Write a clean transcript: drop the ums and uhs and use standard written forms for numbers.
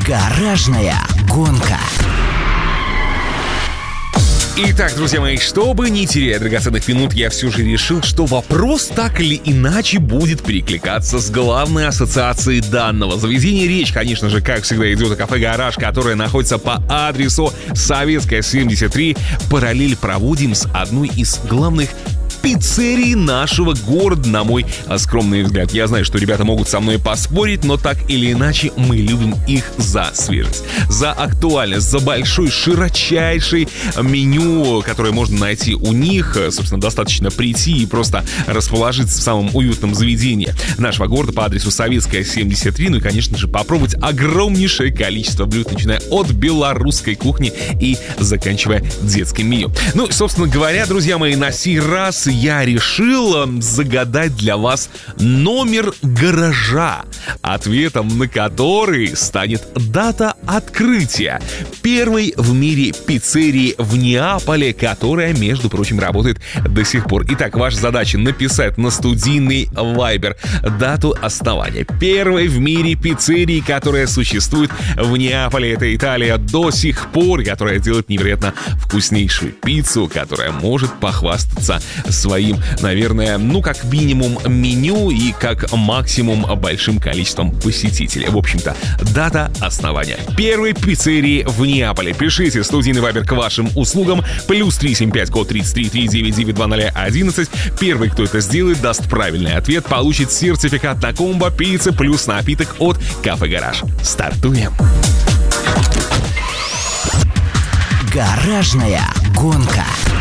Гаражная гонка. Итак, друзья мои, чтобы не терять драгоценных минут, я все же решил, что вопрос так или иначе будет перекликаться с главной ассоциацией данного заведения. Речь, конечно же, как всегда, идет о кафе «Гараж», которое находится по адресу Советская, 73. Параллель проводим с одной из главных пиццерий нашего города, на мой скромный взгляд. Я знаю, что ребята могут со мной поспорить, но так или иначе мы любим их за свежесть, за актуальность, за большой, широчайший меню, которое можно найти у них. Собственно, достаточно прийти и просто расположиться в самом уютном заведении нашего города по адресу Советская, 73. Ну и, конечно же, попробовать огромнейшее количество блюд, начиная от белорусской кухни и заканчивая детским меню. Ну, собственно говоря, друзья мои, на сей раз я решил загадать для вас номер гаража, ответом на который станет дата открытия первой в мире пиццерии в Неаполе, которая, между прочим, работает до сих пор. Итак, ваша задача — написать на студийный Viber дату основания первой в мире пиццерии, которая существует в Неаполе. Это Италия до сих пор, которая делает невероятно вкуснейшую пиццу, которая может похвастаться своим, наверное, как минимум меню и как максимум большим количеством посетителей. В общем-то, дата основания первой пиццерии в Неаполе. Пишите студийный Вайбер к вашим услугам. +375 код 3339992011. Первый, кто это сделает, даст правильный ответ, получит сертификат на комбо, пицца плюс напиток от Кафе Гараж. Стартуем! Гаражная гонка.